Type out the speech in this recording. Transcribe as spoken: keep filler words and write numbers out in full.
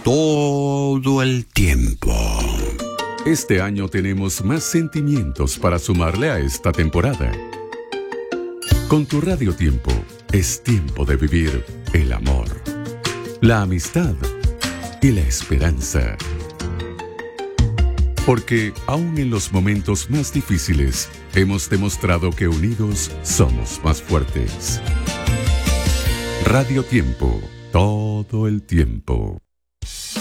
todo el tiempo. Este año tenemos más sentimientos para sumarle a esta temporada. Con tu Radio Tiempo, es tiempo de vivir el amor, la amistad y la esperanza. Porque aún en los momentos más difíciles, hemos demostrado que unidos somos más fuertes. Radio Tiempo, todo el tiempo.